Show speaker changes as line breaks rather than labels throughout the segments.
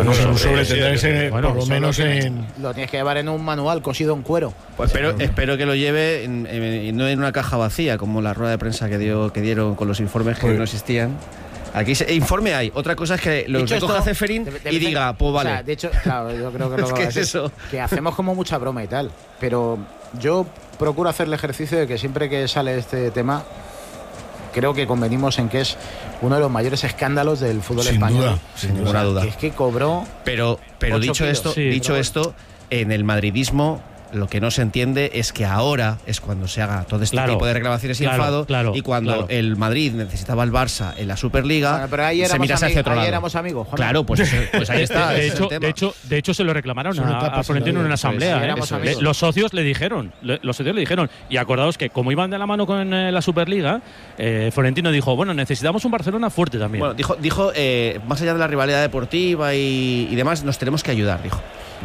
Bueno, un sobre
tendrá que ser
por lo menos
lo tienes que llevar en un manual cosido en cuero.
Pues espero que lo lleve no en una caja vacía, como la rueda de prensa que dieron con los informes que no existían. Aquí informe hay. Otra cosa es que lo recoja Ceferín y diga, pues vale.
O sea, de hecho, claro, yo creo que lo
que es eso.
Que hacemos como mucha broma y tal. Pero yo procuro hacer el ejercicio de que siempre que sale este tema, creo que convenimos en que es uno de los mayores escándalos del fútbol español.
Sin ninguna duda.
Que es que cobró.
Pero dicho esto, en el madridismo, lo que no se entiende es que ahora es cuando se haga todo este tipo de reclamaciones y enfado, y cuando el Madrid necesitaba al Barça en la Superliga,
pero ahí
se mirase hacia otro lado.
Ahí éramos amigos, Juan.
Claro, pues ahí está.
De hecho, se lo reclamaron a Florentino en una asamblea. Los socios le dijeron, y acordaos que como iban de la mano con la Superliga, Florentino dijo, bueno, necesitamos un Barcelona fuerte también.
Bueno, dijo más allá de la rivalidad deportiva y demás, nos tenemos que ayudar, dijo.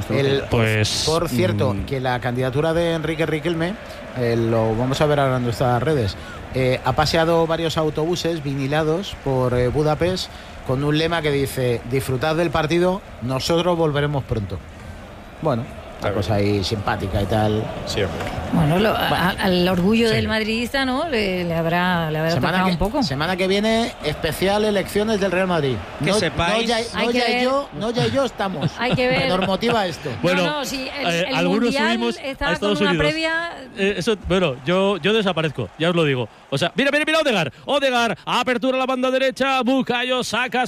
Por cierto, que la candidatura de Enrique Riquelme, lo vamos a ver ahora en nuestras redes, ha paseado varios autobuses vinilados por Budapest con un lema que dice: disfrutad del partido, nosotros volveremos pronto. Bueno, una cosa ahí simpática y tal.
Siempre.
Bueno, al orgullo del madridista, ¿no? Le habrá tocado un poco.
Semana que viene, especial elecciones del Real Madrid.
Que sepáis.
No ya y yo estamos.
Hay que ver.
Nos motiva esto.
Bueno,
si el
algunos
Mundial
subimos
está
a Estados
con una
Unidos.
Previa.
Yo desaparezco, ya os lo digo. O sea, mira, Odegaard, apertura a la banda derecha, Bukayo, saca,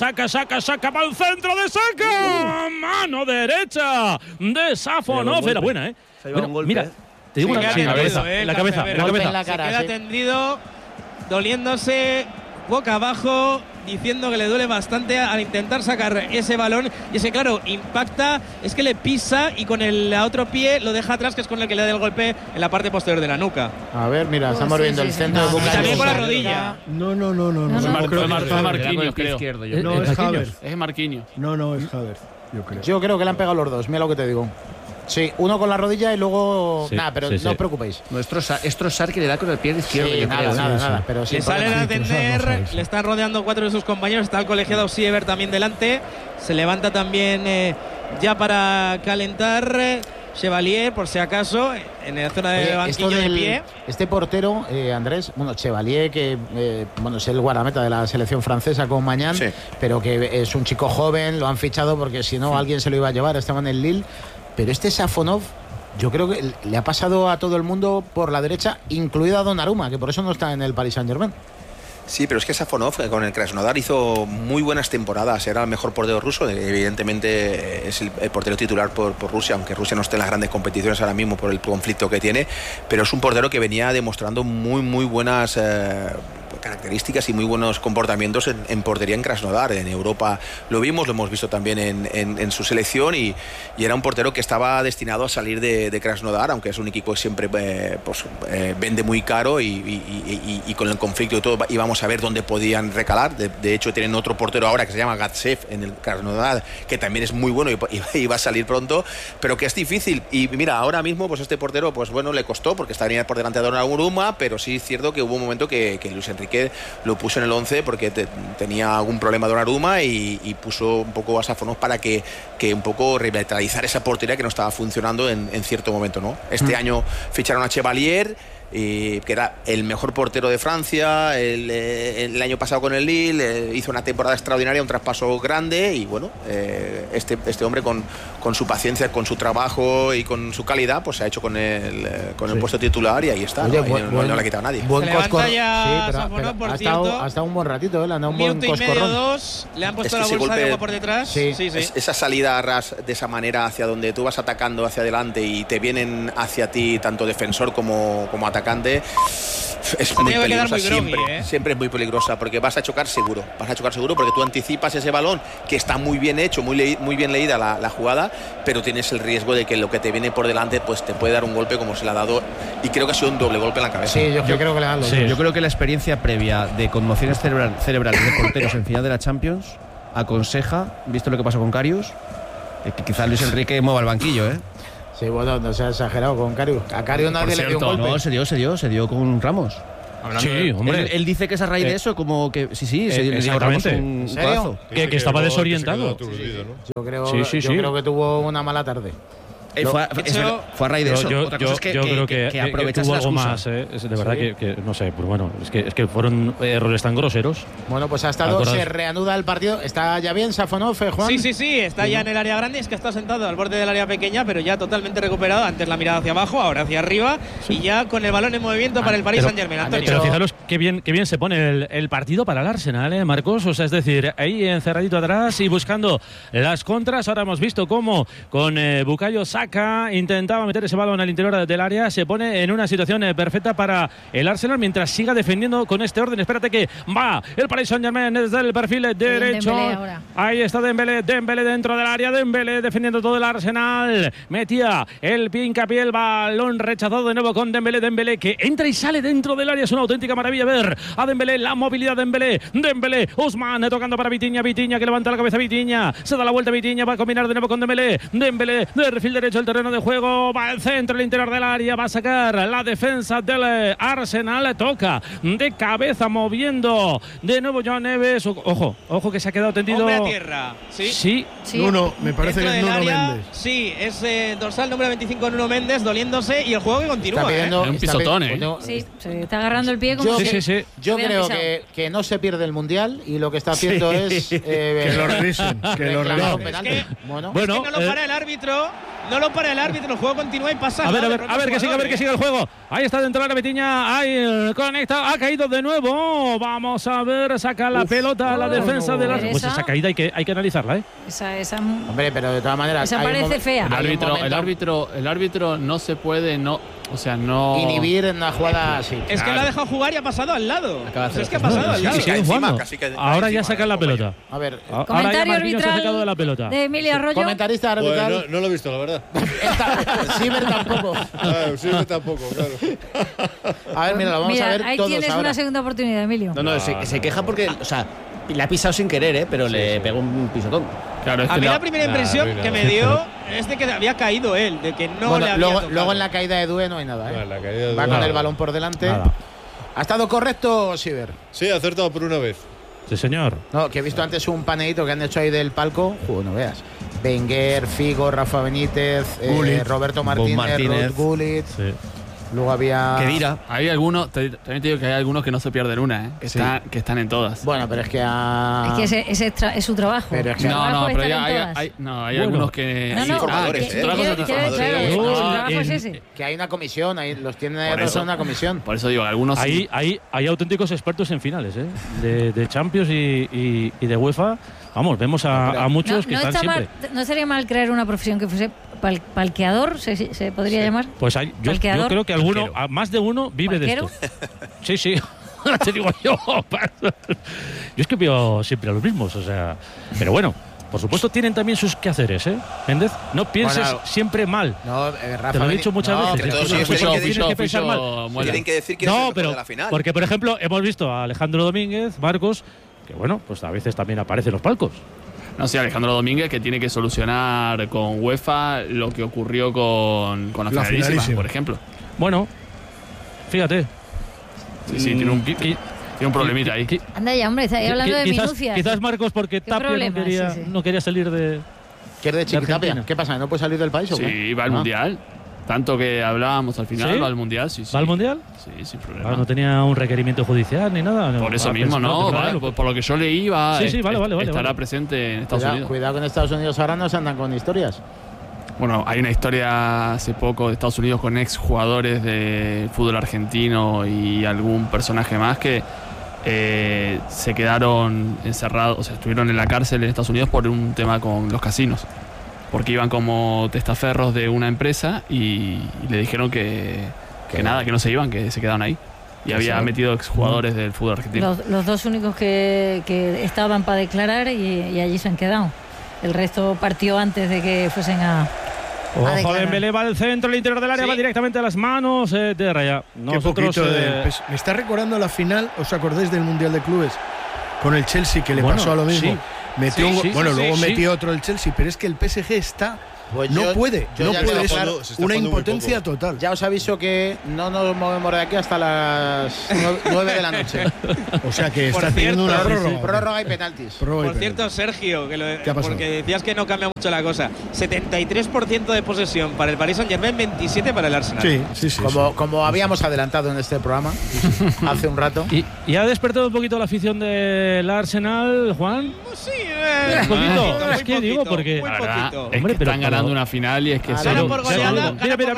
para el centro de Saca, mano derecha de Safonov, era buena, ¿eh? Mira, te digo una
en
la cabeza.
Se queda tendido, doliéndose, boca abajo, diciendo que le duele bastante al intentar sacar ese balón. Y ese, claro, impacta, es que le pisa y con el otro pie lo deja atrás, que es con el que le da el golpe en la parte posterior de la nuca.
A ver, mira, estamos viendo el centro de Bukayo.
Y también con la rodilla.
No.
Es Marquinhos, creo.
No, es Havertz.
Es Marquinhos.
No, es Havertz,
yo creo que le han pegado los dos, mira lo que te digo. Sí, uno con la rodilla y luego... pero no os preocupéis.
Es Trossard que le da con el pie izquierdo.
Sí, nada. Pero
le salen a atender, le están rodeando 4 de sus compañeros. Está el colegiado Siever también delante. Se levanta también ya para calentar Chevalier, por si acaso, en la zona de banquillo de pie.
Este portero, Andrés, Chevalier, que es el guardameta de la selección francesa con Mañán, pero que es un chico joven, lo han fichado porque si no alguien se lo iba a llevar, estaba en el Lille. Pero este Safonov, yo creo que le ha pasado a todo el mundo por la derecha, incluido a Donnarumma, que por eso no está en el Paris Saint-Germain.
Sí, pero es que Safonov con el Krasnodar hizo muy buenas temporadas, era el mejor portero ruso, evidentemente es el portero titular por Rusia, aunque Rusia no esté en las grandes competiciones ahora mismo por el conflicto que tiene, pero es un portero que venía demostrando muy buenas características y muy buenos comportamientos en portería en Krasnodar. En Europa lo hemos visto también en su selección y era un portero que estaba destinado a salir de Krasnodar, aunque es un equipo que siempre vende muy caro y con el conflicto y todo íbamos a ver dónde podían recalar. De hecho tienen otro portero ahora que se llama Gatsev en el Krasnodar, que también es muy bueno y va a salir pronto, pero que es difícil. Y mira, ahora mismo pues este portero le costó porque estaría por delante de Donnarumma, pero sí es cierto que hubo un momento que Luis Enrique lo puso en el 11 porque tenía algún problema Donnarumma y puso un poco a Safonov para que un poco revitalizar esa portería que no estaba funcionando en cierto momento, ¿no? Este año ficharon a Chevalier, que era el mejor portero de Francia el año pasado con el Lille, hizo una temporada extraordinaria, un traspaso grande y bueno, este hombre con su paciencia, con su trabajo y con su calidad, pues se ha hecho con el puesto titular y ahí está.
Oye,
no le ha quitado a nadie.
Buen
coscorrón.
Ha estado un buen ratito, le han dado un buen coscorrón.
Le han puesto la bolsa de agua por detrás.
Sí.
Esa salida a ras de esa manera hacia donde tú vas atacando hacia adelante y te vienen hacia ti tanto defensor como atacante, es muy peligrosa siempre es muy peligrosa porque vas a chocar seguro porque tú anticipas ese balón que está muy bien hecho, muy bien leída la jugada, pero tienes el riesgo de que lo que te viene por delante pues te puede dar un golpe como se le ha dado, y creo que ha sido un doble golpe en la cabeza.
Sí, yo creo que le dan los dos.
Yo creo que la experiencia previa de conmociones cerebrales de porteros en final de la Champions aconseja, visto lo que pasó con Karius, que quizás Luis Enrique mueva el banquillo,
Sí, bueno, no se ha exagerado con Karius. A Karius nadie le dio un golpe.
No, se dio con Ramos.
Sí, hombre.
Él dice que es a raíz de eso, como que sí,
exactamente.
¿En serio?
Que estaba desorientado.
Yo creo que tuvo una mala tarde.
Fue a raíz de eso. Otra cosa es que aprovechase
tuvo
la
algo
excusa.
más, es de verdad que no sé, pues bueno, es que fueron errores tan groseros.
Bueno, pues ha estado, se reanuda el partido. ¿Está ya bien Safonov, Juan?
Sí, está ya en el área grande, es que está sentado al borde del área pequeña, pero ya totalmente recuperado. Antes la mirada hacia abajo, ahora hacia arriba, y ya con el balón en movimiento para el Paris Saint-Germain.
Pero fijaros qué bien se pone el partido para el Arsenal, Marcos. O sea, es decir, ahí encerradito atrás y buscando las contras. Ahora hemos visto cómo con Bukayo Saka intentaba meter ese balón al interior del área. Se pone en una situación perfecta para el Arsenal mientras siga defendiendo con este orden. Espérate que va el Paris Saint-Germain desde el perfil derecho. Ahí está Dembélé dentro del área. Dembélé defendiendo todo el Arsenal. Metía el pie hincapié, el balón rechazado de nuevo con Dembélé que entra y sale dentro del área. Es una auténtica maravilla ver a Dembélé, la movilidad de Dembélé, Ousmane tocando para Vitinha que levanta la cabeza. Vitinha se da la vuelta, Vitinha va a combinar de nuevo con Dembélé de perfil derecho el terreno de juego, va al centro, el interior del área, va a sacar la defensa del Arsenal, toca de cabeza moviendo de nuevo Joao Neves. Ojo que se ha quedado tendido.
Hombre a tierra. Sí.
Nuno, me parece que es Nuno Méndez.
Sí, es dorsal número 25 Nuno Méndez doliéndose y el juego que continúa.
Un pisotón,
Sí, se está agarrando el pie
como yo creo que no se pierde el Mundial y lo que está haciendo es
que lo revisen, que lo revisen.
Es que no lo para el árbitro. No lo para el árbitro, el juego continúa y pasa.
A ver que siga el juego. Ahí está dentro de la Vitinha, ahí conecta, ha caído de nuevo. Vamos a ver, saca la pelota a la defensa de la. Pues esa caída hay que analizarla,
Esa
Hombre, pero de todas maneras.
Esa parece fea.
El árbitro no se puede, no
inhibir en una jugada así.
Es que lo ha dejado jugar y ha pasado al lado. Es que ha pasado al lado.
Ahora ya saca la pelota.
A ver,
comentario arbitral
de la pelota.
De Emilio Arroyo.
Comentarista arbitral.
Pues no lo he visto, la verdad.
Ciber tampoco.
Ciber tampoco, claro.
A ver, mira, lo vamos a ver
ahí
todos
tienes
ahora.
Una segunda oportunidad, Emilio.
No, se queja porque, o sea, le ha pisado sin querer, pero le pegó un pisotón.
Claro,
a mí la primera impresión que me dio es de que había caído él, de que no le había tocado.
Luego en la caída de Due no hay nada, Va con el balón por delante. ¿Ha estado correcto, Ciber?
Sí, ha acertado por una vez.
Sí, señor.
No, que he visto antes un paneíto que han hecho ahí del palco. No veas. Wenger, Figo, Rafa Benítez, Roberto Martínez, Ruud Gullit. Sí. Luego había.
¿Qué dirá?
Hay algunos, también te digo que hay algunos que no se pierden una, que están en todas.
Bueno, pero es que
es su trabajo.
Pero es que
pero ya hay algunos que.
Que hay una comisión, ahí los tiene una comisión.
Por eso digo, algunos.
Hay auténticos expertos en finales, de Champions y de UEFA. Vamos, vemos a muchos que están siempre.
¿No sería mal crear una profesión que fuese palqueador? ¿Se podría llamar?
Pues yo creo que alguno, más de uno, vive
¿Palquero?
de esto. Sí. Te digo yo. Yo es que veo siempre a los mismos, o sea. Pero bueno. Por supuesto, tienen también sus quehaceres, Méndez. No pienses siempre mal.
No, Rafa,
te lo he dicho muchas veces.
Tienes
que pensar mal.
Tienen que decir quién es el mejor de la final.
Porque, por ejemplo, hemos visto a Alejandro Domínguez, Marcos, que bueno, pues a veces también aparece en los palcos.
No sé, Alejandro Domínguez, que tiene que solucionar con UEFA lo que ocurrió con la finalísima, por ejemplo.
Bueno, fíjate.
Sí, tiene un problemita ahí.
Anda ya, hombre, está ahí hablando de minucias.
Quizás Marcos, porque Tapia no quería salir de.
¿Qué es de Chiquitapia? ¿Qué pasa? ¿No puede salir del país o qué?
Sí, va al Mundial. Tanto que hablábamos al final, va al Mundial, sí.
¿Va al Mundial?
Sí, sin problema.
No tenía un requerimiento judicial ni nada.
Por eso mismo, por lo que yo leí, estará presente en Estados Unidos.
Cuidado con Estados Unidos, ahora no se andan con historias.
Bueno, hay una historia hace poco de Estados Unidos con ex jugadores de fútbol argentino y algún personaje más que se quedaron encerrados, o sea, estuvieron en la cárcel en Estados Unidos por un tema con los casinos. Porque iban como testaferros de una empresa y le dijeron que no se iban, que se quedaban ahí. Y había metido exjugadores del fútbol argentino.
Los dos únicos que estaban para declarar y allí se han quedado. El resto partió antes de que fuesen a
Ojo, Dembélé va al centro, el interior del área, va directamente a las manos de Raya.
Nosotros, me está recordando la final, ¿os acordáis del Mundial de Clubes? Con el Chelsea, que le pasó a lo mismo. Sí. Metió luego metió otro el Chelsea, pero es que el PSG está...
Pues
no puede, es una impotencia total.
Ya os aviso que no nos movemos de aquí hasta las 9 de la noche.
O sea que está haciendo una
prórroga y penaltis.
Por cierto, Sergio, porque decías que no cambia mucho la cosa. 73% de posesión para el Paris Saint-Germain, 27% para el Arsenal.
Sí.
Como habíamos adelantado en este programa hace un rato.
¿Y ha despertado un poquito la afición del Arsenal, Juan?
Sí,
un poquito. Es que digo, porque...
Muy poquito.
Hombre, pero están ganando una final y es que
gana por goleada.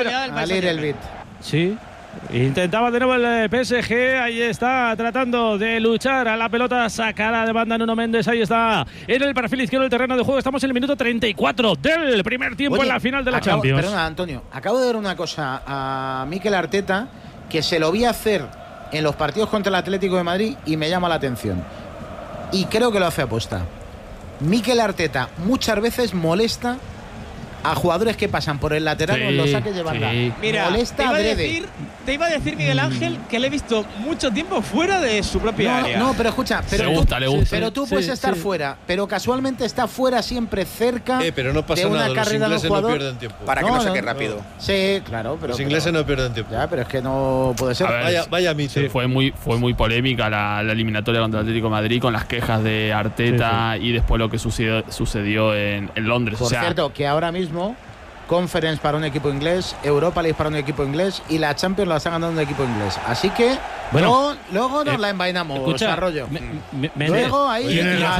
Sí. Intentaba de nuevo el PSG, ahí está, tratando de luchar a la pelota sacada de banda Nuno Méndez, ahí está, en el perfil izquierdo del terreno de juego. Estamos en el minuto 34 del primer tiempo en la final de la Champions.
Perdona, Antonio, acabo de ver una cosa a Mikel Arteta que se lo vi hacer en los partidos contra el Atlético de Madrid y me llama la atención. Y creo que lo hace aposta. Mikel Arteta muchas veces molesta a jugadores que pasan por el lateral o en los saques de banda.
Mira,
molesta
te iba a decir, Miguel Ángel, que le he visto mucho tiempo fuera de su propia área.
No, pero escucha,
le gusta.
Pero tú puedes estar fuera, pero casualmente está fuera siempre cerca
pero no pasa
de una
nada,
carrera de un jugador.
No pierden tiempo.
Para que no saque rápido.
Sí, claro, pero
los ingleses no pierden tiempo.
Ya, pero es que no puede ser.
Vaya mito.
Fue muy polémica la eliminatoria contra el Atlético de Madrid con las quejas de Arteta y después lo que sucedió en Londres.
Por cierto, que ahora mismo Conference para un equipo inglés, Europa League para un equipo inglés y la Champions la está ganando un equipo inglés. Así que luego nos la envainamos,
escucha,
Arroyo. Luego ahí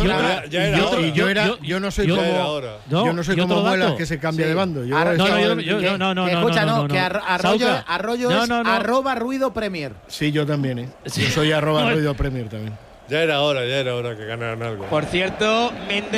yo no soy como Muelas que se cambia de bando.
Escucha, que Arroyo es @ruido Premier.
Sí, yo también, Yo soy @ruido Premier también.
Ya era hora que ganaran algo.
Por cierto,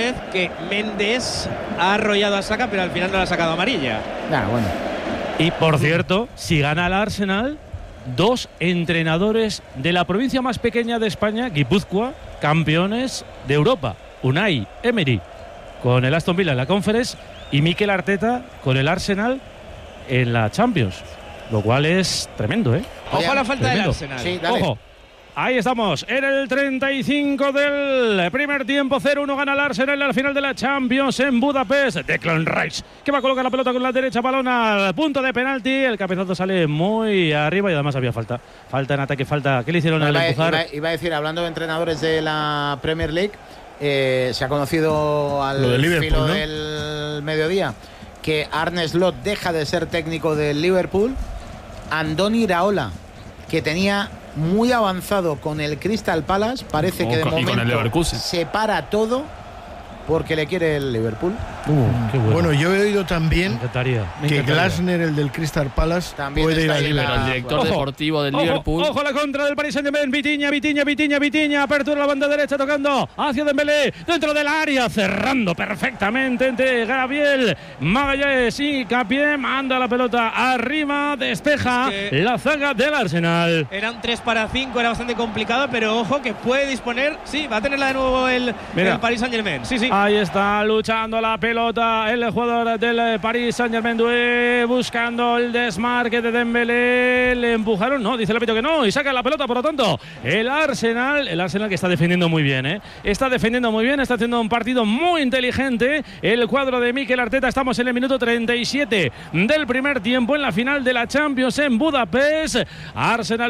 Méndez ha arrollado a Saka, pero al final no le ha sacado amarilla.
Bueno.
Y por cierto, si gana el Arsenal, 2 entrenadores de la provincia más pequeña de España, Guipúzcoa, campeones de Europa. Unai Emery con el Aston Villa en la Conference y Mikel Arteta con el Arsenal en la Champions. Lo cual es tremendo,
Ojo a la falta del Arsenal.
Sí, dale.
Ojo. Ahí estamos, en el 35 del primer tiempo, 0-1 gana el Arsenal al final de la Champions en Budapest. Declan Rice, que va a colocar la pelota con la derecha, balón al punto de penalti. El cabezazo sale muy arriba y además había falta. Falta en ataque, falta. ¿Qué le hicieron al empujar?
Iba a decir, hablando de entrenadores de la Premier League, se ha conocido al filo del mediodía que Arne Slot deja de ser técnico del Liverpool. Andoni Iraola, que tenía muy avanzado con el Crystal Palace, parece que de momento se para todo porque le quiere el Liverpool.
Qué
bueno, yo he oído también que Glasner, el del Crystal Palace,
también
puede ir al
Liverpool. El director deportivo del Liverpool.
Ojo la contra del Paris Saint-Germain. Vitinha. Apertura la banda derecha tocando hacia Dembélé. Dentro del área, cerrando perfectamente entre Gabriel Magalhães y Capié. Manda la pelota arriba, despeja la zaga del Arsenal.
Era un 3-5, era bastante complicado, pero ojo que puede disponer. Sí, va a tenerla de nuevo el Paris Saint-Germain. Sí.
Ahí está luchando la pelota el jugador del Paris Saint-Germain, buscando el desmarque de Dembélé. Le empujaron, no, dice el árbitro que no, y saca la pelota. Por lo tanto, el Arsenal que está defendiendo muy bien, está defendiendo muy bien, está haciendo un partido muy inteligente el cuadro de Mikel Arteta. Estamos en el minuto 37 del primer tiempo en la final de la Champions en Budapest. Arsenal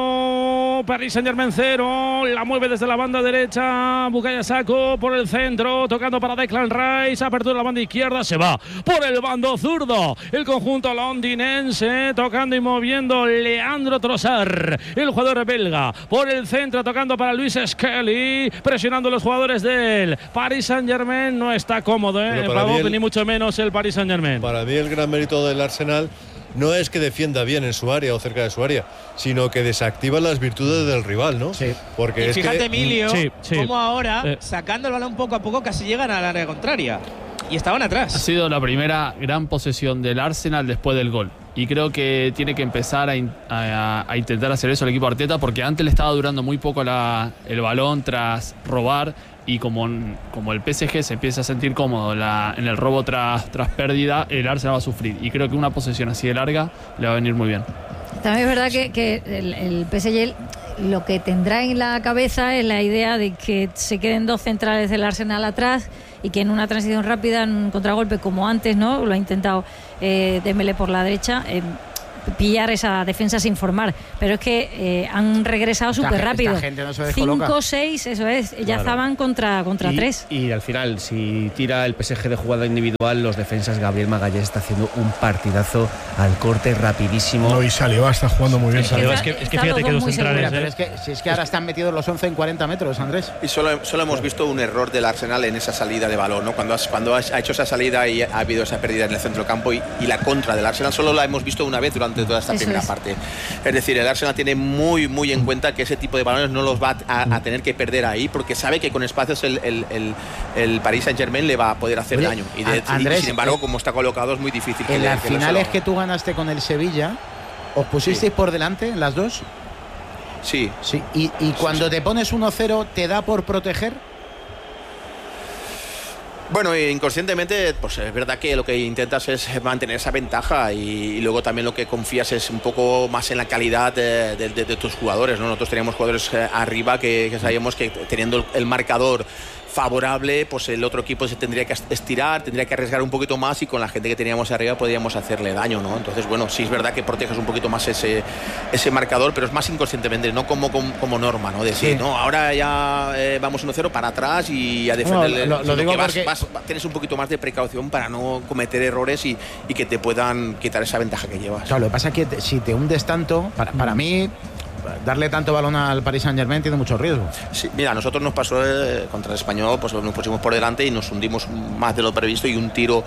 1, Paris Saint-Germain 0. La mueve desde la banda derecha Bukayo Saka por el centro, tocando para Declan Rice, apertura la banda izquierda, se va por el bando zurdo el conjunto londinense, tocando y moviendo Leandro Trossard, el jugador belga, por el centro, tocando para Luis Skelly, presionando a los jugadores del Paris Saint-Germain. No está cómodo, ni mucho menos el Paris Saint-Germain.
Para mí el gran mérito del Arsenal no es que defienda bien en su área o cerca de su área, sino que desactiva las virtudes del rival, ¿no?
Sí.
Porque
y fíjate, Emilio, cómo ahora, sacando el balón poco a poco, casi llegan al área contraria. Y estaban atrás. Ha
sido la primera gran posesión del Arsenal después del gol. Y creo que tiene que empezar a intentar hacer eso el equipo Arteta, porque antes le estaba durando muy poco el balón tras robar. Y como el PSG se empieza a sentir cómodo en el robo tras pérdida, el Arsenal va a sufrir. Y creo que una posesión así de larga le va a venir muy bien.
También es verdad que el PSG lo que tendrá en la cabeza es la idea de que se queden 2 centrales del Arsenal atrás y que en una transición rápida, en un contragolpe como antes, ¿no? Lo ha intentado Dembélé por la derecha, pillar esa defensa sin formar, pero es que han regresado súper rápido. 5-6, eso es, ya estaban contra 3.
Y al final, si tira el PSG de jugada individual, los defensas, Gabriel Magalhães está haciendo un partidazo al corte rapidísimo.
No, y Saliba está jugando muy bien.
Es que fíjate que 2 centrales.
Pero es que ahora están metidos los 11 en 40 metros, Andrés.
Y solo hemos visto un error del Arsenal en esa salida de balón, ¿no? Cuando ha hecho esa salida y ha habido esa pérdida en el centro del campo y la contra del Arsenal solo la hemos visto una vez durante toda esta primera parte. Es decir, el Arsenal tiene muy en cuenta que ese tipo de balones no los va a tener que perder ahí, porque sabe que con espacios el Paris Saint-Germain le va a poder hacer daño. Andrés, y sin embargo, como está colocado, es muy difícil.
En las finales que tú ganaste con el Sevilla, ¿os pusisteis por delante en las dos?
Sí.
Y cuando te pones 1-0, ¿te da por proteger?
Bueno, inconscientemente, pues es verdad que lo que intentas es mantener esa ventaja y luego también lo que confías es un poco más en la calidad de tus jugadores, ¿no? Nosotros teníamos jugadores arriba que sabíamos que teniendo el marcador favorable, pues el otro equipo se tendría que estirar, tendría que arriesgar un poquito más y con la gente que teníamos arriba podríamos hacerle daño, ¿no? Entonces, bueno, sí es verdad que proteges un poquito más ese marcador, pero es más inconscientemente, no como norma, ¿no? Decir, no, ahora ya vamos 1-0 para atrás y a defenderle.
Lo digo porque
tienes un poquito más de precaución para no cometer errores y que te puedan quitar esa ventaja que llevas.
Claro, lo que pasa es que si te hundes tanto, para mí, darle tanto balón al Paris Saint-Germain tiene mucho riesgo.
Sí, mira, a nosotros nos pasó contra el Español, pues nos pusimos por delante y nos hundimos más de lo previsto y un tiro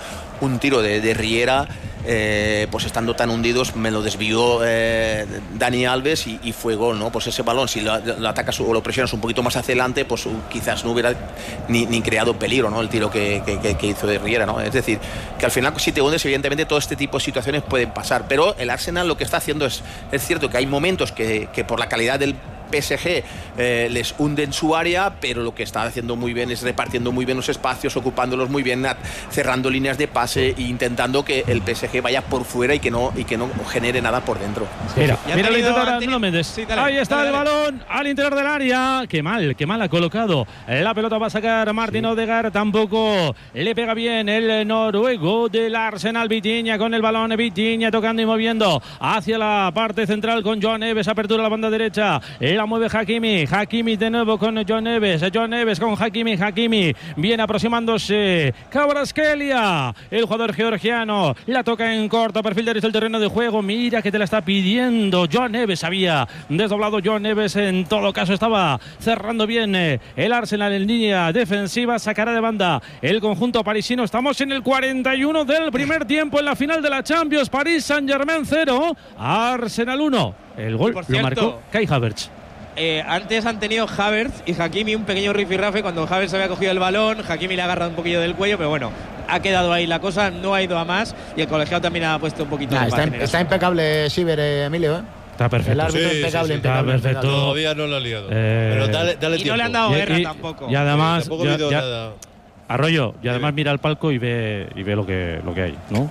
de Riera, pues estando tan hundidos me lo desvió Dani Alves y fue gol, ¿no? Pues ese balón, si lo atacas o lo presionas un poquito más hacia adelante, pues quizás no hubiera ni creado peligro, ¿no? El tiro que hizo de Riera, ¿no? Es decir, que al final si te hundes, evidentemente todo este tipo de situaciones pueden pasar, pero el Arsenal lo que está haciendo es cierto que hay momentos que por la calidad del PSG les hunde en su área, pero lo que está haciendo muy bien es repartiendo muy bien los espacios, ocupándolos muy bien, cerrando líneas de pase e intentando que el PSG vaya por fuera y que no genere nada por dentro.
Mira lo intenta Nuno Méndez. Sí, ahí está el balón al interior del área. Qué mal ha colocado. La pelota va a sacar Martin Odegaard, tampoco le pega bien el noruego del Arsenal. Vitinha con el balón, Vitinha tocando y moviendo hacia la parte central con Joao Neves, apertura a la banda derecha. La mueve Hakimi de nuevo con Joao Neves con Hakimi viene aproximándose Kvaratskhelia, el jugador georgiano, la toca en corto, perfil derecho del terreno de juego, mira que te la está pidiendo Joao Neves, había desdoblado Joao Neves, en todo caso estaba cerrando bien el Arsenal en línea defensiva, sacará de banda el conjunto parisino. Estamos en el 41 del primer tiempo en la final de la Champions. Paris Saint-Germain 0, Arsenal 1. El gol lo marcó Kai Havertz.
Antes han tenido Havertz y Hakimi un pequeño rifirrafe cuando Havertz había cogido el balón, Hakimi le ha agarrado un poquillo del cuello, pero bueno, ha quedado ahí la cosa, no ha ido a más y el colegiado también ha puesto un poquito de
está impecable Siver, Emilio,
Está perfecto.
El árbitro impecable.
Está perfecto.
Todavía no lo ha liado. Pero dale tiempo.
No le han dado guerra tampoco.
Y además
nada.
Arroyo, y además mira el palco y ve lo que hay, ¿no?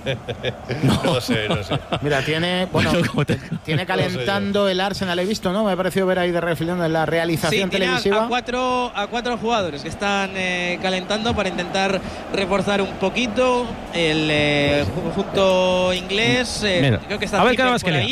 No sé.
Mira, tiene calentando el Arsenal, he visto, ¿no? Me ha parecido ver ahí de refilón en la realización televisiva.
A cuatro jugadores que están calentando para intentar reforzar un poquito el conjunto inglés. Creo que está
a ver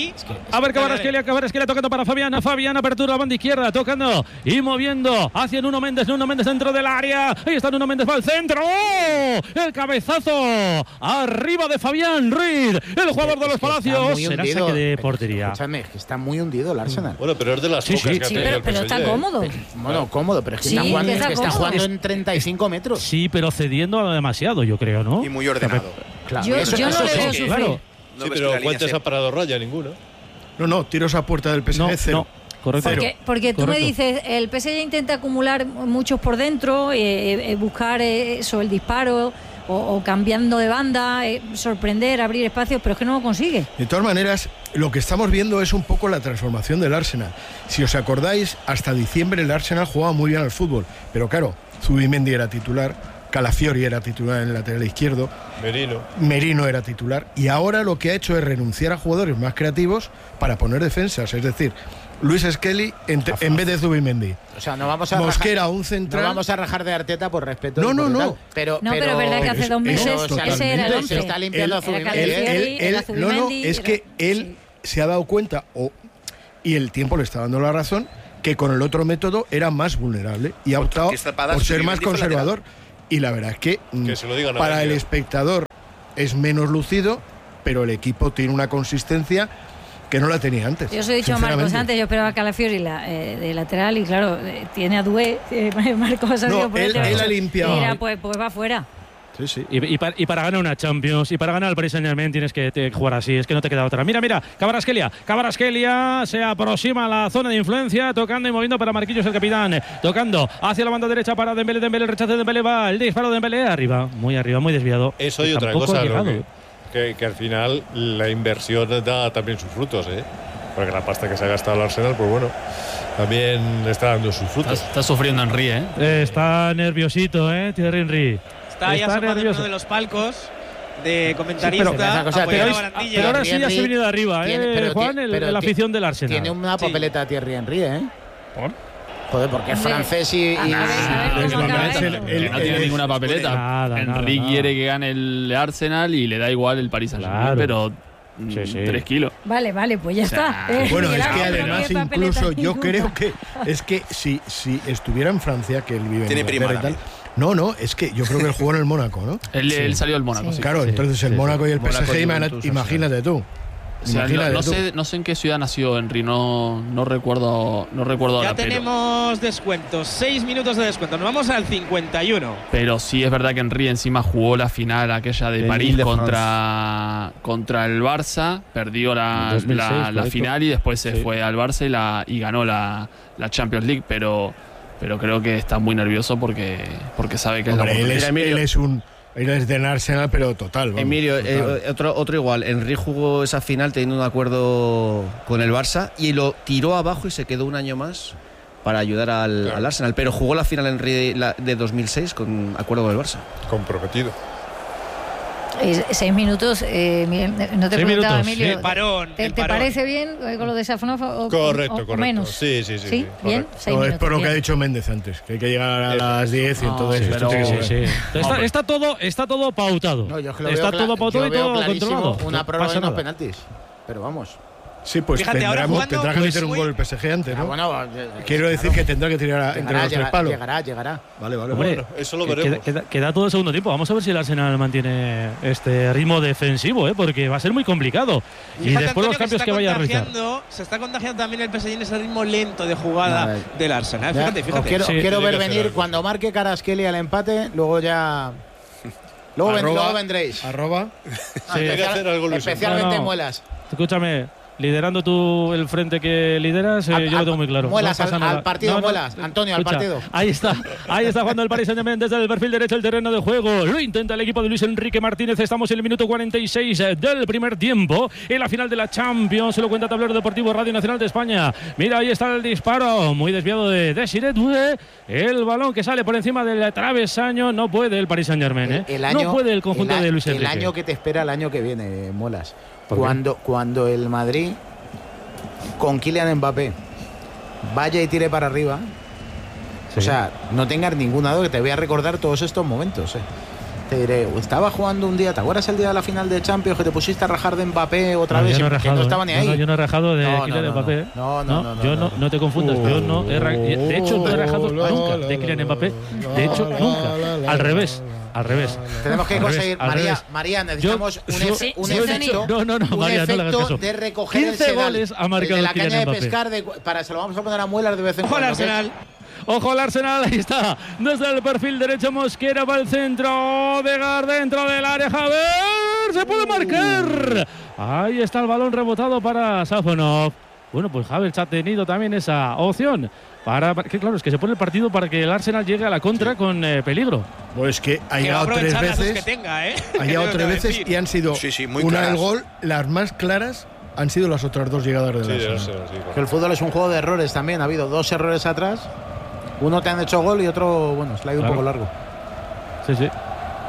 Kvaratskhelia tocando para Fabián, apertura a la banda izquierda, tocando y moviendo hacia Nuno Méndez dentro del área. Ahí está Nuno Méndez, va al centro. ¡Oh! El cabezazo arriba de Fabián Ruiz, el jugador de los Palacios. Será saque de portería.
Escúchame, que está muy hundido el Arsenal.
Bueno, pero es de las pocas que ha tenido
pero está cómodo.
Bueno, cómodo, pero es que está jugando en 35 metros.
Sí, pero cediendo demasiado, yo creo, ¿no?
Y muy ordenado.
Claro, yo no le veo sufrir.
Claro. Sí, pero ¿cuántas ha parado raya? Ninguno.
No, tiros a puerta del PSG, cero.
Correcto.
Porque tú me dices, el PSG intenta acumular muchos por dentro, buscar el disparo o cambiando de banda, sorprender, abrir espacios, pero es que no lo consigue.
De todas maneras, lo que estamos viendo es un poco la transformación del Arsenal. Si os acordáis, hasta diciembre el Arsenal jugaba muy bien al fútbol, pero claro, Zubimendi era titular, Calafiori era titular en el lateral izquierdo, Merino era titular, y ahora lo que ha hecho es renunciar a jugadores más creativos para poner defensas, es decir, Luis Skelly en vez de Zubimendi.
O sea, no vamos a
Mosquera, un central.
No vamos a rajar de Arteta por respeto.
No.
Pero
es verdad que hace 2 meses ese era el 11.
Se está limpiando a
Zubimendi.
Es que él se ha dado cuenta, y el tiempo le está dando la razón, que con el otro método era más vulnerable y ha optado por ser más conservador. Y la verdad es que para el espectador es menos lucido, pero el equipo tiene una consistencia que no la tenía antes.
Yo os he dicho a Marcos antes, yo esperaba a Calafiori de lateral y claro, tiene a Doué, Marcos ha sido
él ha limpiado.
Mira, pues va fuera.
Sí.
Y para ganar una Champions y para ganar al Paris Saint-Germain tienes que jugar así, es que no te queda otra. Mira, Kvaratskhelia se aproxima a la zona de influencia, tocando y moviendo para Marquinhos, el capitán, tocando hacia la banda derecha para Dembélé, el rechazo de Dembélé, va el disparo de Dembélé, arriba, muy desviado.
Eso y otra cosa, que al final la inversión da también sus frutos, porque la pasta que se ha gastado el Arsenal, pues bueno, también está dando sus frutos.
Está sufriendo Henry,
Está nerviosito, Thierry Henry.
Está ahí asomado en uno de los palcos de comentarista.
Pero ahora sí ya se ha venido de arriba, Juan, la afición del Arsenal.
Tiene una papeleta Thierry Henry,
¿Por?
Joder, porque es francés y
no tiene ninguna papeleta. Henry quiere que gane el Arsenal y le da igual el Paris Saint-Germain, pero 3 kilos.
Vale, pues ya está.
Bueno, es que además incluso yo creo que es que si estuviera en Francia, que él vive en Inglaterra y tal. No, es que yo creo que él jugó en el Mónaco, ¿no?
Él salió del Mónaco, sí.
Claro, entonces el Mónaco y el PSG, imagínate tú.
O sea, no sé en qué ciudad nació Henry, no recuerdo ahora.
Ya tenemos descuentos, 6 minutos de descuento, nos vamos al 51.
Pero sí es verdad que Henry encima jugó la final aquella de París contra el Barça, perdió la final y después se fue al Barça y ganó la Champions League, pero creo que está muy nervioso porque sabe que
él es del Arsenal, pero total. Vamos,
Emilio, otro igual. Henry jugó esa final teniendo un acuerdo con el Barça y lo tiró abajo y se quedó un año más para ayudar al Arsenal. Pero jugó la final Henry de 2006 con acuerdo con el Barça.
Comprometido.
6 minutos, no te preguntaba, Emilio.
Sí, parón,
¿Te parece bien con lo de Safonov
correcto.
o menos?
Sí.
Bien, 6
no,
minutos.
es por lo que ha dicho Méndez antes, que hay que llegar a las 10 y entonces.
Está todo pautado.
No, yo
está todo pautado y todo controlado.
Una prórroga y unos penaltis. Pero vamos.
Sí, pues
fíjate,
tendrá que meter un gol el PSG antes, ¿no? Quiero decir que tendrá que tirar entre los 3 palos.
Llegará.
Vale.
Hombre,
bueno, eso lo veremos.
Queda todo el segundo tiempo. Vamos a ver si el Arsenal mantiene este ritmo defensivo, porque va a ser muy complicado. Y después los cambios que vaya a realizar.
Se está contagiando también el PSG en ese ritmo lento de jugada del Arsenal. Fíjate.
Quiero ver venir cuando marque Kvaratskhelia al empate, luego ya. Luego vendréis. Especialmente Muelas.
Escúchame. Liderando tú el frente que lideras, yo lo tengo muy claro.
Muelas al partido, Muelas. Antonio, al partido.
Ahí está jugando el Paris Saint-Germain desde el perfil derecho del terreno de juego. Lo intenta el equipo de Luis Enrique Martínez. Estamos en el minuto 46 del primer tiempo. En la final de la Champions, se lo cuenta Tablero Deportivo Radio Nacional de España. Mira, ahí está el disparo. Muy desviado de Desiré Doué. El balón que sale por encima del travesaño. No puede el Paris Saint-Germain, no puede el conjunto de Luis Enrique.
El año que te espera el año que viene, Muelas. Cuando el Madrid con Kylian Mbappé vaya y tire para arriba, o sea, no tengas ninguna duda que te voy a recordar todos estos momentos. Te diré, estaba jugando un día, ¿te acuerdas el día de la final de Champions que te pusiste a rajar de Mbappé otra vez?
Que
no estaba ni ahí.
Yo no he rajado de Kylian Mbappé. No te confundas. Yo no he de hecho, no he rajado nunca de Kylian Mbappé. De hecho, nunca. Al revés.
Tenemos que conseguir, María, necesitamos un efecto de recoger
15 goles ha marcado
de la caña de pescar, se lo vamos a poner a Muelas de vez en cuando.
Ojo al Arsenal, ahí está. Desde el perfil derecho Mosquera va al centro. Odegaard dentro del área. Javier, se puede marcar. Ahí está el balón rebotado para Safonov. Bueno, pues Havertz ha tenido también esa opción. Es que se pone el partido para que el Arsenal llegue a la contra con peligro.
Pues que ha llegado 3 veces. Ha llegado 3 veces y han sido una del gol. Las más claras han sido las otras 2 llegadas del Arsenal.
Que el fútbol es un juego de errores también. Ha habido 2 errores atrás. Uno te han hecho gol y otro, se le ha ido un poco largo.
Sí.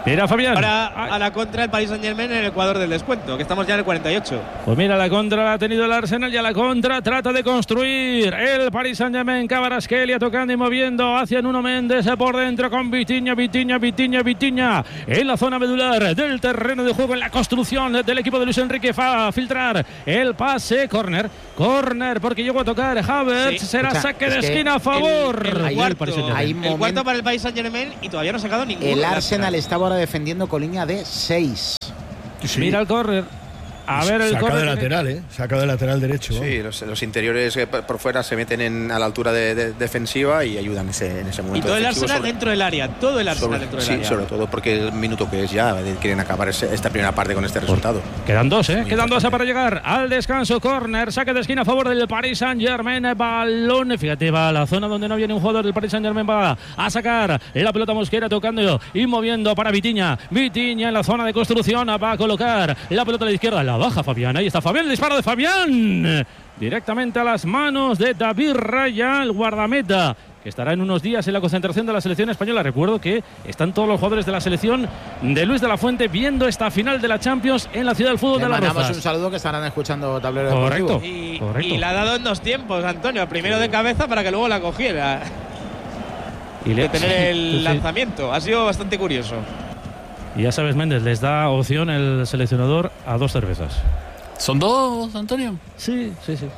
Mira, Fabián.
Ahora a la contra el Paris Saint-Germain en el Ecuador del descuento, que estamos ya en el 48.
Pues mira, la contra la ha tenido el Arsenal y a la contra trata de construir el Paris Saint-Germain. Kvaratskhelia tocando y moviendo hacia Nuno Méndez por dentro con Vitinha en la zona medular del terreno de juego, en la construcción del equipo de Luis Enrique. Va a filtrar el pase, corner, porque llegó a tocar Havertz. Será saque de esquina a favor.
El cuarto para el Paris Saint-Germain y todavía no ha sacado ninguno.
El Arsenal estaba ahora defendiendo con línea de 6.
Sí. Mira el córner. A ver el
saca de lateral, saca de lateral derecho.
Sí, los interiores por fuera se meten a la altura de defensiva y ayudan en ese momento.
Y todo el Arsenal dentro del área, todo el Arsenal dentro del área.
Sí, sobre todo porque el minuto que es ya quieren acabar esta primera parte con este resultado.
Quedan dos, quedan dos para llegar al descanso. Córner, saque de esquina a favor del Paris Saint-Germain. Balón, fíjate, va a la zona donde no viene un jugador del Paris Saint-Germain. Va a sacar la pelota Mosquera tocando y moviendo para Vitinha en la zona de construcción. Va a colocar la pelota a la izquierda. La baja Fabián, ahí está Fabián, el disparo de Fabián directamente a las manos de David Raya, el guardameta, que estará en unos días en la concentración de la selección española. Recuerdo que están todos los jugadores de la selección de Luis de la Fuente viendo esta final de la Champions en la ciudad del fútbol de Las Rozas.
Le mandamos un saludo, que estarán escuchando Tablero
Deportivo.
Correcto. Y la ha dado en 2 tiempos, Antonio, primero de cabeza para que luego la cogiera y de tener el lanzamiento. Ha sido bastante curioso.
Y ya sabes, Méndez, les da opción el seleccionador a 2 cervezas.
¿Son 2, Antonio?
Sí.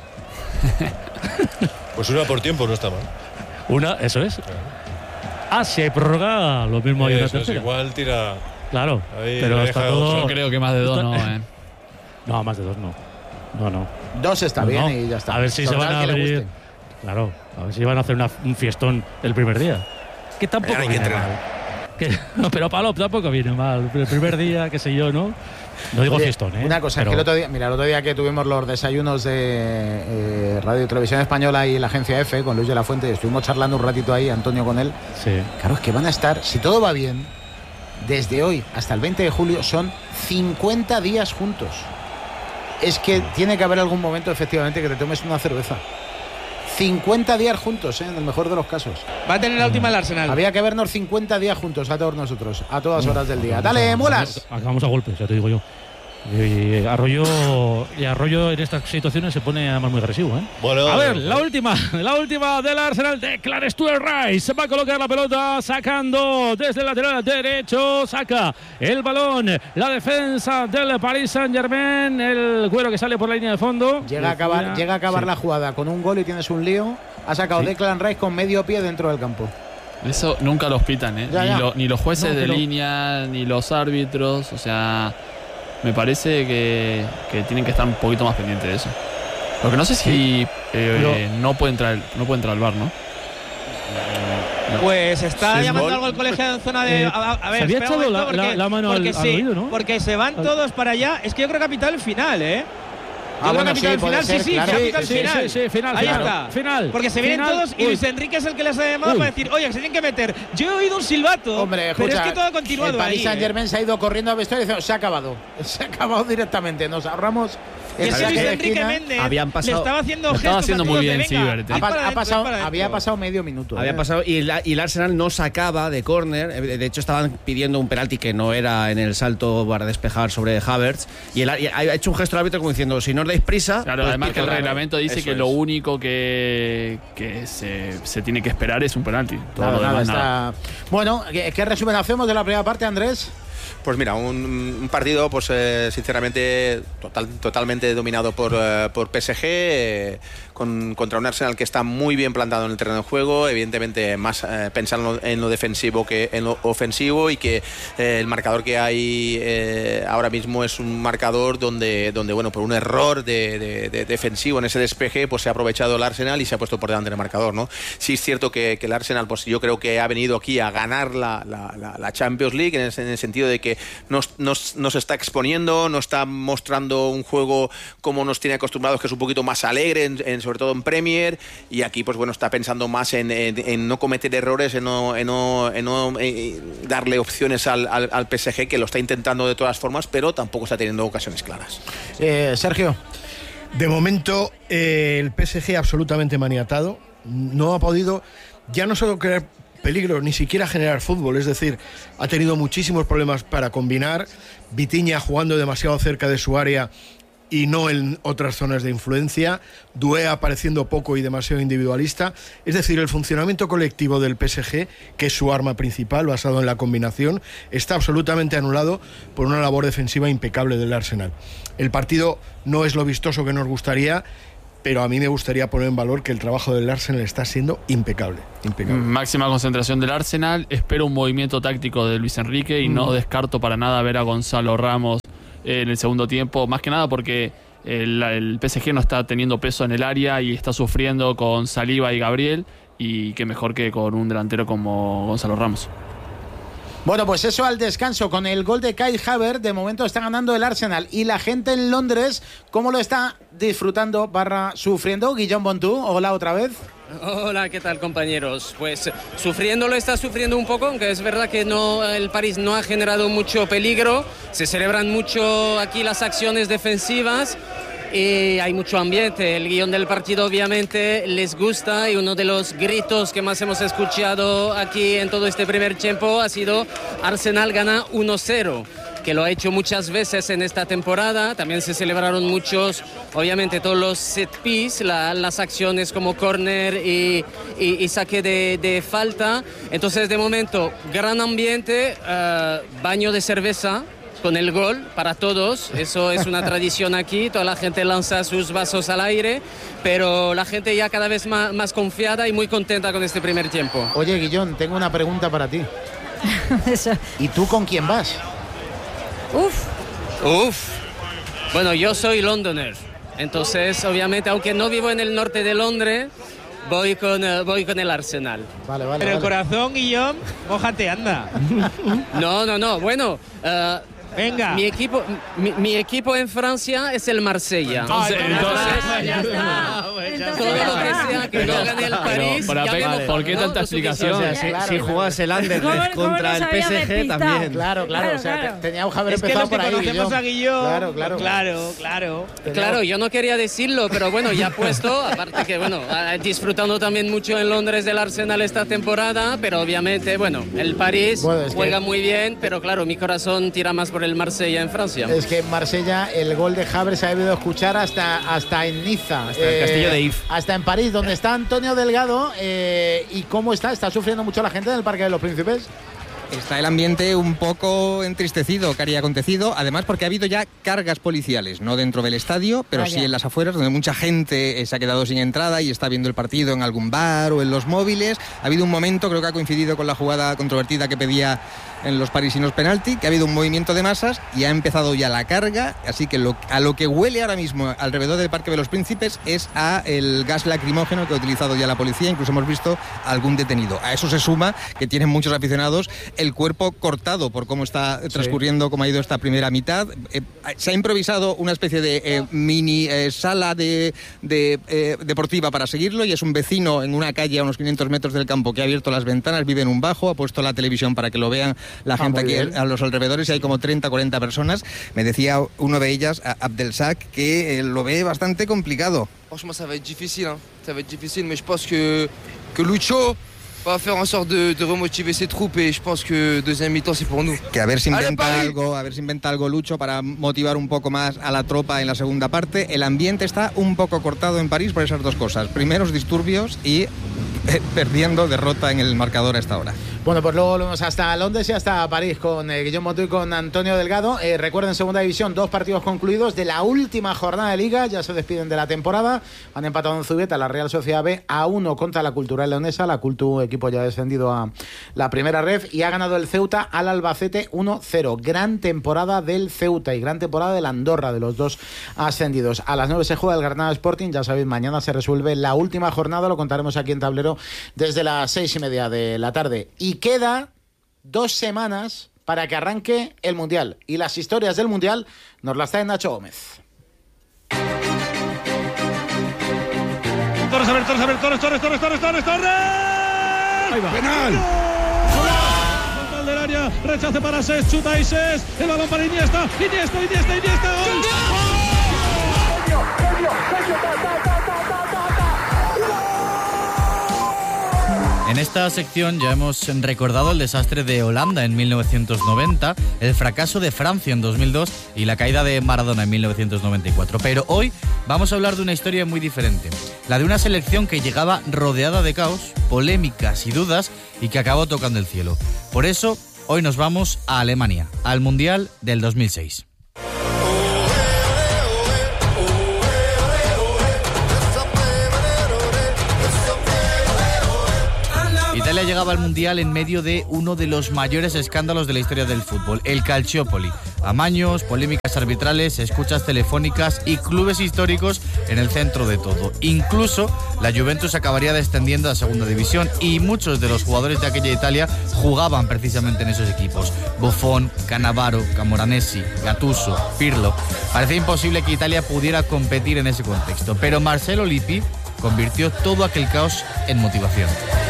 Pues una por tiempo no está mal.
Una, eso es. Si hay prórroga, lo mismo hay una tercera.
Igual tira.
Claro, pero está todo.
Yo creo que más de 2 no,
No, más de 2 no. No.
2 está bien y ya está.
A ver si se van a abrir. Claro, a ver si van a hacer un fiestón el primer día. Que tampoco hay que entrenar. No, pero Palop tampoco viene mal. El primer día, qué sé yo, ¿no? No digo fiestón,
Una cosa, pero... es que el otro día que tuvimos los desayunos de Radio y Televisión Española y la agencia EFE con Luis de la Fuente, y estuvimos charlando un ratito ahí, Antonio con él.
Sí.
Claro, es que van a estar, si todo va bien, desde hoy hasta el 20 de julio son 50 días juntos. Es que tiene que haber algún momento, efectivamente, que te tomes una cerveza. 50 días juntos, en el mejor de los casos.
Va a tener la última el Arsenal.
Había que vernos 50 días juntos a todos nosotros, a todas horas del día. ¡Dale, muelas!
Acabamos a golpes, ya te digo yo. Y Arroyo en estas situaciones se pone además muy agresivo,
Bueno,
a ver, la última del Arsenal de Clarence Stuart Rice. Se va a colocar la pelota sacando desde el lateral derecho. Saca el balón la defensa del Paris Saint-Germain. El Güero que sale por la línea de fondo.
Llega a acabar la jugada con un gol y tienes un lío. Ha sacado Declan Rice con medio pie dentro del campo.
Eso nunca los pitan, Ni los jueces de línea, ni los árbitros. O sea, me parece que tienen que estar un poquito más pendientes de eso. Lo que no sé si no puede entrar al VAR, ¿no?
Pues está llamando algo el colegiado en zona de... A ver,
se había echado la mano al oído, ¿no?
Porque se van todos para allá. Es que yo creo que ha pitado el final,
final.
Ahí está.
Final.
Porque se vienen todos y Luis Enrique es el que les ha llamado para decir, oye, que se tienen que meter. Yo he oído un silbato,
hombre,
pero es que todo ha continuado.
El Paris Saint-Germain se ha ido corriendo al vestuario y dice, se ha acabado directamente. Nos ahorramos.
Y ese Luis Enrique Méndez le estaba haciendo
muy bien, sí,
había pasado medio minuto.
Había pasado y el Arsenal no sacaba de córner. De hecho, estaban pidiendo un penalti que no era en el salto para despejar sobre Havertz. Y ha hecho un gesto al árbitro como diciendo, si no os dais prisa...
Claro, pues además que el reglamento dice que lo único que se tiene que esperar es un penalti.
Nada. Bueno, ¿qué resumen hacemos de la primera parte, Andrés?
Pues mira, un partido pues sinceramente totalmente dominado por PSG, contra un Arsenal que está muy bien plantado en el terreno de juego, evidentemente más pensando en lo defensivo que en lo ofensivo, y que el marcador que hay ahora mismo es un marcador donde bueno, por un error de defensivo en ese despeje, pues se ha aprovechado el Arsenal y se ha puesto por delante del marcador, ¿no? Sí es cierto que el Arsenal, pues yo creo que ha venido aquí a ganar la Champions League en el sentido de que nos está exponiendo, nos está mostrando un juego como nos tiene acostumbrados, que es un poquito más alegre, sobre todo en Premier, y aquí pues bueno, está pensando más en no cometer errores, en no darle opciones al PSG, que lo está intentando de todas formas, pero tampoco está teniendo ocasiones claras.
Sergio.
De momento el PSG absolutamente maniatado, no ha podido ya no solo crear peligro, ni siquiera generar fútbol. Es decir, ha tenido muchísimos problemas para combinar. Vitinha jugando demasiado cerca de su área y no en otras zonas de influencia, Doué apareciendo poco y demasiado individualista. Es decir, el funcionamiento colectivo del PSG, que es su arma principal, basado en la combinación, está absolutamente anulado por una labor defensiva impecable del Arsenal. El partido no es lo vistoso que nos gustaría, pero a mí me gustaría poner en valor que el trabajo del Arsenal está siendo impecable.
Máxima concentración del Arsenal. Espero un movimiento táctico de Luis Enrique y no descarto para nada ver a Gonzalo Ramos en el segundo tiempo, más que nada porque el PSG no está teniendo peso en el área y está sufriendo con Saliba y Gabriel, y qué mejor que con un delantero como Gonzalo Ramos.
Bueno, pues eso al descanso, con el gol de Kai Havertz. De momento está ganando el Arsenal. Y la gente en Londres, ¿cómo lo está disfrutando / sufriendo? Guillaume Bontu, hola otra vez.
Hola, ¿qué tal, compañeros? Pues está sufriendo un poco, aunque es verdad que el París no ha generado mucho peligro. Se celebran mucho aquí las acciones defensivas y hay mucho ambiente. El guión del partido obviamente les gusta, y uno de los gritos que más hemos escuchado aquí en todo este primer tiempo ha sido Arsenal gana 1-0. Que lo ha hecho muchas veces en esta temporada. También se celebraron muchos, obviamente, todos los set piece, las acciones como córner y saque de falta. Entonces, de momento, gran ambiente, baño de cerveza con el gol para todos. Eso es una tradición aquí. Toda la gente lanza sus vasos al aire, pero la gente ya cada vez más confiada y muy contenta con este primer tiempo.
Oye, Guillón, tengo una pregunta para ti. ¿Y tú con quién vas?
Bueno, yo soy londoner, entonces obviamente, aunque no vivo en el norte de Londres, voy con el Arsenal.
Vale.
Pero el corazón, Guillaume, mójate, anda.
No, bueno...
Venga.
Mi equipo en Francia es el Marsella.
Entonces
ya está.
Todo lo que sea que no gane el París.
¿Por qué tanta explicación?
O sea, si juegas el Anderlecht contra el PSG también.
Claro. O sea, teníamos que haber empezado por ahí.
Conocemos a Guillón.
Claro.
Claro, yo no quería decirlo, pero bueno, ya puesto. Aparte que, bueno, disfrutando también mucho en Londres del Arsenal esta temporada, pero obviamente, bueno, el París juega muy bien, pero claro, mi corazón tira más por el Marsella en Francia.
Es que en Marsella el gol de Havertz se ha debido escuchar hasta en Niza,
hasta el Castillo de If,
hasta en París, donde está Antonio Delgado. ¿Y cómo está sufriendo mucho la gente en el Parque de los Príncipes?
Está el ambiente un poco entristecido, que haría acontecido, además porque ha habido ya cargas policiales, no dentro del estadio, pero sí en las afueras, donde mucha gente se ha quedado sin entrada y está viendo el partido en algún bar o en los móviles. Ha habido un momento, creo que ha coincidido con la jugada controvertida que pedía en los parisinos penalti, que ha habido un movimiento de masas y ha empezado ya la carga, así que a lo que huele ahora mismo alrededor del Parque de los Príncipes es a el gas lacrimógeno que ha utilizado ya la policía. Incluso hemos visto algún detenido. A eso se suma que tienen muchos aficionados el cuerpo cortado por cómo está transcurriendo, cómo ha ido esta primera mitad. Se ha improvisado una especie de mini sala deportiva para seguirlo, y es un vecino en una calle a unos 500 metros del campo que ha abierto las ventanas, vive en un bajo, ha puesto la televisión para que lo vean la gente aquí a los alrededores, y hay como 30-40 personas. Me decía uno de ellas, Abdelsak, que lo ve bastante complicado.
Franchement, ça va être difficile, mais je pense que Lucho va faire en sorte de remotiver ses troupes, et je pense que deuxième mi-temps c'est pour nous.
Que a ver si inventa algo Lucho para motivar un poco más a la tropa en la segunda parte. El ambiente está un poco cortado en París por esas dos cosas: primeros disturbios y perdiendo derrota en el marcador a esta hora.
Bueno, pues luego volvemos hasta Londres y hasta París con Guillaume Bontu y con Antonio Delgado. Recuerden, segunda división, 2 partidos concluidos de la última jornada de Liga. Ya se despiden de la temporada. Han empatado en Zubieta la Real Sociedad B a 1 contra la Cultural Leonesa. La Cultu, equipo ya descendido a la primera ref, y ha ganado el Ceuta al Albacete 1-0. Gran temporada del Ceuta y gran temporada del Andorra, de los dos ascendidos. A las 9 se juega el Granada Sporting. Ya sabéis, mañana se resuelve la última jornada. Lo contaremos aquí en Tablero desde las 6:30 de la tarde. Y queda 2 semanas para que arranque el Mundial. Y las historias del Mundial nos las trae Nacho Gómez.
Torres.
Ahí va. ¡Penal!
Frontal del área, rechace para Ses, chuta y Ses. El balón para Iniesta. ¡Gol!
En esta sección ya hemos recordado el desastre de Holanda en 1990, el fracaso de Francia en 2002 y la caída de Maradona en 1994. Pero hoy vamos a hablar de una historia muy diferente, la de una selección que llegaba rodeada de caos, polémicas y dudas y que acabó tocando el cielo. Por eso, hoy nos vamos a Alemania, al Mundial del 2006. Italia llegaba al Mundial en medio de uno de los mayores escándalos de la historia del fútbol, el Calciopoli. Amaños, polémicas arbitrales, escuchas telefónicas y clubes históricos en el centro de todo. Incluso la Juventus acabaría descendiendo a segunda división y muchos de los jugadores de aquella Italia jugaban precisamente en esos equipos. Buffon, Cannavaro, Camoranesi, Gattuso, Pirlo. Parecía imposible que Italia pudiera competir en ese contexto, pero Marcelo Lippi convirtió todo aquel caos en motivación.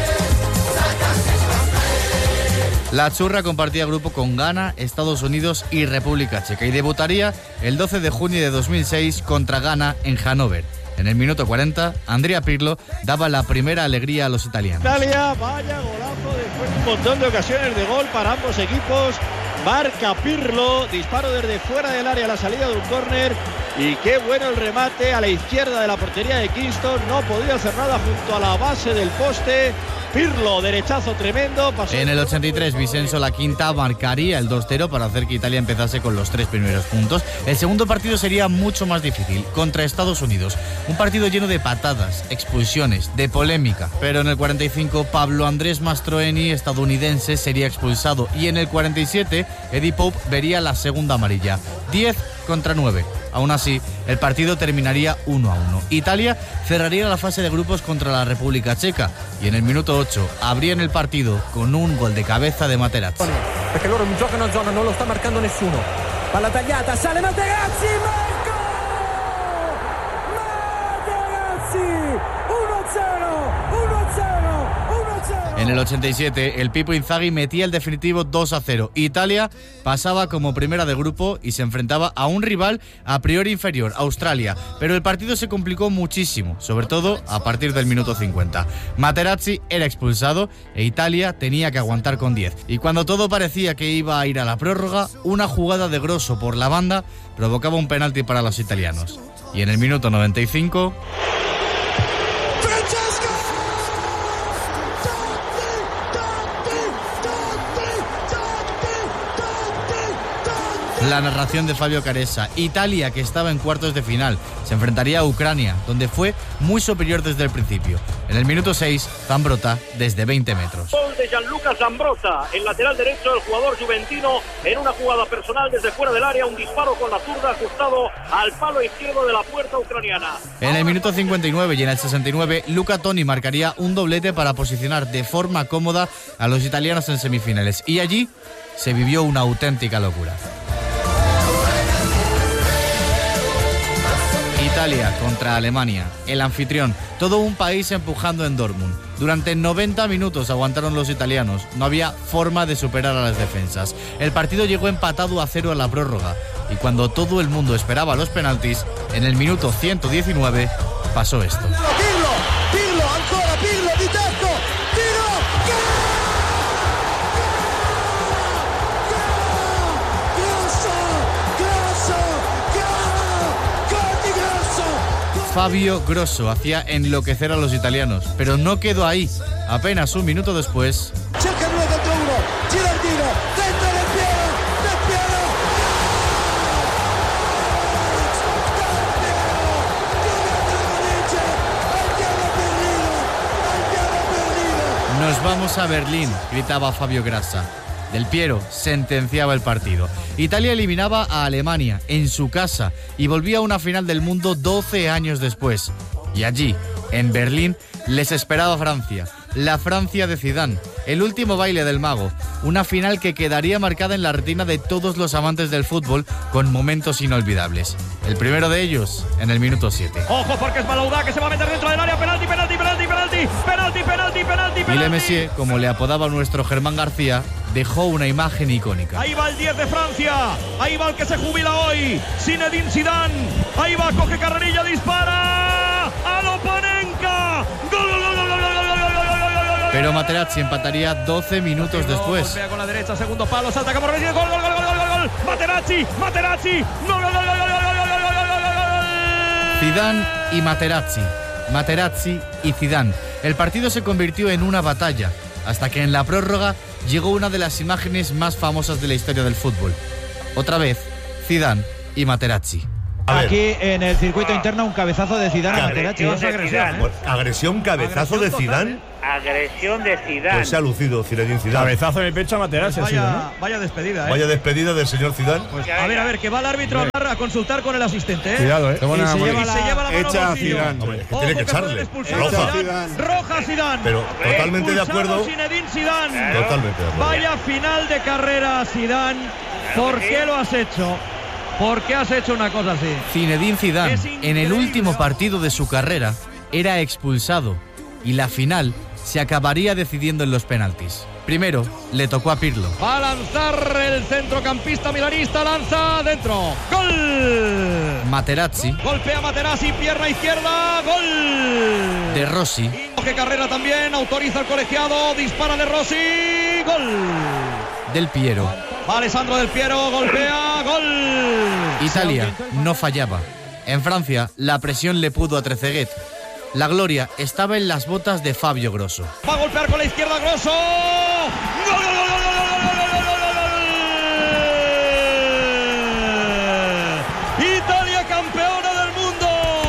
La Azzurra compartía grupo con Ghana, Estados Unidos y República Checa y debutaría el 12 de junio de 2006 contra Ghana en Hannover. En el minuto 40, Andrea Pirlo daba la primera alegría a los italianos.
Italia, vaya golazo después de un montón de ocasiones de gol para ambos equipos. Marca Pirlo, disparo desde fuera del área a la salida de un córner y qué bueno el remate a la izquierda de la portería de Kingston. No podía hacer nada junto a la base del poste. Pirlo, derechazo tremendo.
En el 83, Vincenzo La Quinta marcaría el 2-0 para hacer que Italia empezase con los 3 primeros puntos. El segundo partido sería mucho más difícil, contra Estados Unidos. Un partido lleno de patadas, expulsiones, de polémica. Pero en el 45, Pablo Andrés Mastroeni, estadounidense, sería expulsado. Y en el 47, Eddie Pope vería la segunda amarilla. 10-9. Aún así, el partido terminaría 1-1. Italia cerraría la fase de grupos contra la República Checa y en el minuto 8 abrían el partido con un gol de cabeza de Materazzi.
Perché loro giocano a zona, non lo sta marcando nessuno. Palla tagliata, sale Materazzi, Marco! Materazzi! 1-0! 1-0!
En el 87, el Pipo Inzaghi metía el definitivo 2-0. Italia pasaba como primera de grupo y se enfrentaba a un rival a priori inferior, Australia. Pero el partido se complicó muchísimo, sobre todo a partir del minuto 50. Materazzi era expulsado e Italia tenía que aguantar con 10. Y cuando todo parecía que iba a ir a la prórroga, una jugada de Grosso por la banda provocaba un penalti para los italianos. Y en el minuto 95... la narración de Fabio Caressa. Italia, que estaba en cuartos de final, se enfrentaría a Ucrania, donde fue muy superior desde el principio. En el minuto 6, Zambrotta desde 20 metros.
Gol de Gianluca Zambrotta, el lateral derecho del jugador juventino, en una jugada personal desde fuera del área, un disparo con la zurda ajustado al palo izquierdo de la puerta ucraniana.
En el minuto 59 y en el 69, Luca Toni marcaría un doblete para posicionar de forma cómoda a los italianos en semifinales. Y allí se vivió una auténtica locura. Italia contra Alemania, el anfitrión, todo un país empujando en Dortmund. Durante 90 minutos aguantaron los italianos, no había forma de superar a las defensas. El partido llegó empatado a 0 a la prórroga y cuando todo el mundo esperaba los penaltis, en el minuto 119 pasó esto.
Pirlo, ancora Pirlo, di tacco, tiro,
Fabio Grosso hacía enloquecer a los italianos, pero no quedó ahí. Apenas un minuto después...
cerca 2 contro 1, gira il tiro, tenta del Piero,
Nos vamos a Berlín, gritaba Fabio Grassa. Del Piero sentenciaba el partido. Italia eliminaba a Alemania en su casa y volvía a una final del mundo 12 años después. Y allí, en Berlín, les esperaba Francia. La Francia de Zidane, el último baile del mago. Una final que quedaría marcada en la retina de todos los amantes del fútbol con momentos inolvidables. El primero de ellos, en el minuto 7.
Ojo porque es Malaudá que se va a meter dentro del área. Penalti, penalti, penalti, penalti, penalti, penalti, penalti, penalti.
Y Le Messier, como le apodaba nuestro Germán García, dejó una imagen icónica.
Ahí va el 10 de Francia, ahí va el que se jubila hoy, Zinedine Zidane, ahí va, coge carrerilla, dispara, a lo Panenka, gol, gol, gol, gol, gol, gol, gol, gol, gol, gol, gol,
pero Materazzi empataría 12 minutos después.
Golpea con la derecha, segundo palo, salta Camorresi, gol, gol, gol, gol, gol, gol, Materazzi, gol, gol, gol, gol, gol, gol.
Zidane y Materazzi y Zidane. El partido se convirtió en una batalla, hasta que en la prórroga llegó una de las imágenes más famosas de la historia del fútbol. Otra vez, Zidane y Materazzi.
Aquí en el circuito interno un cabezazo de Zidane a Materazzi. Es
agresión, cabezazo de Zidane.
Agresión de Zidane.
Pues se ha lucido Zinedine Zidane.
Cabezazo en el pecho a Materazzi.
Vaya despedida,
Vaya despedida del señor Zidane.
Pues, a ver, que va el árbitro a consultar con el asistente.
Cuidado,
y se lleva la mano
echa a Zidane. Hombre, que tiene que echarle.
Roja Zidane.
Pero totalmente de acuerdo.
Zinedine Zidane.
Totalmente de acuerdo.
Vaya final de carrera, Zidane. ¿Por qué lo has hecho? ¿Por qué has hecho una cosa así?
Zinedine Zidane, en el último partido de su carrera, era expulsado y la final se acabaría decidiendo en los penaltis. Primero, le tocó a Pirlo.
Va a lanzar el centrocampista milanista, lanza dentro. ¡Gol!
Materazzi.
Golpea Materazzi, pierna izquierda, gol.
De Rossi.
Que carrera también, autoriza el colegiado, dispara De Rossi, gol.
Del Piero.
Alessandro Del Piero, golpea, gol.
Italia no fallaba. En Francia, la presión le pudo a Trezeguet. La gloria estaba en las botas de Fabio Grosso.
Va a golpear con la izquierda Grosso. ¡Gol, gol, gol, gol, gol, gol! Italia campeona del mundo.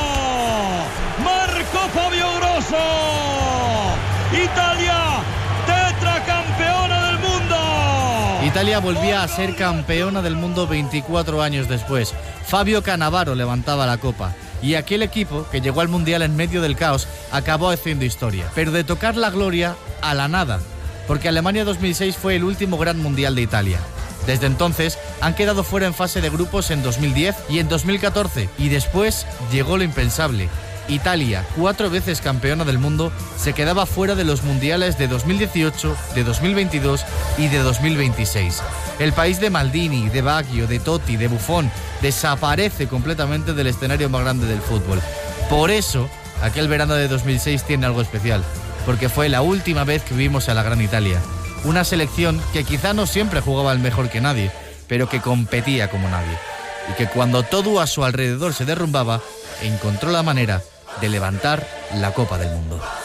Marcó Fabio Grosso. Italia tetracampeona del mundo.
Italia volvía a ser campeona del mundo 24 años después. Fabio Cannavaro levantaba la copa. Y aquel equipo, que llegó al Mundial en medio del caos, acabó haciendo historia. Pero de tocar la gloria a la nada, porque Alemania 2006 fue el último gran Mundial de Italia. Desde entonces han quedado fuera en fase de grupos en 2010 y en 2014. Y después llegó lo impensable. Italia, 4 veces campeona del mundo, se quedaba fuera de los mundiales de 2018, de 2022 y de 2026. El país de Maldini, de Baggio, de Totti, de Buffon desaparece completamente del escenario más grande del fútbol. Por eso, aquel verano de 2006 tiene algo especial, porque fue la última vez que vimos a la Gran Italia. Una selección que quizá no siempre jugaba al mejor que nadie, pero que competía como nadie. Y que cuando todo a su alrededor se derrumbaba, encontró la manera de levantar la Copa del Mundo.